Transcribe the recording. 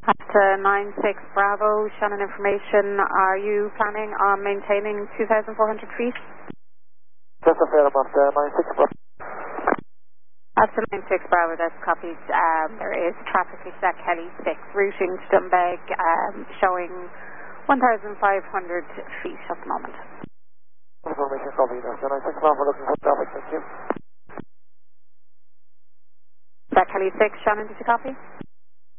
At 96 Bravo, Shannon information, are you planning on maintaining 2,400 feet? Just a fair amount, 96 Bravo. After 96 Bravo, that's copied. There is traffic at Kelly 6, routing to Dumbeg, showing 1,500 feet at the moment. Information copy, that's 96 Bravo, looking for traffic, thank you. Is that Kelly 6, Shannon, did you copy?